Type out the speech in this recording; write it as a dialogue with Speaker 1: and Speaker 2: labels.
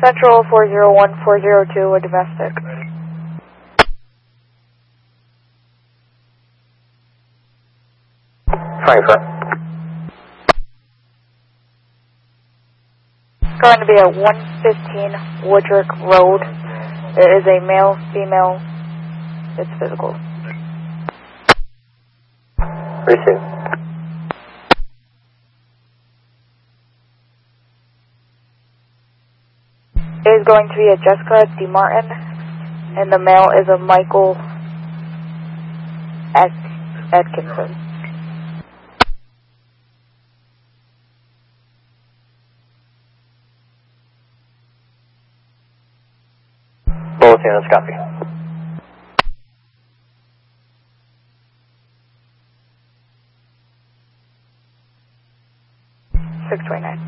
Speaker 1: Central 401402, a domestic.
Speaker 2: Frankfurt.
Speaker 1: It's going to be at 115 Woodrick Road. It is a male, female. It's physical.
Speaker 2: Receive.
Speaker 1: It is going to be a Jessica DeMartin, and the male is a Michael Atkinson.
Speaker 2: Both units copy.
Speaker 1: $629.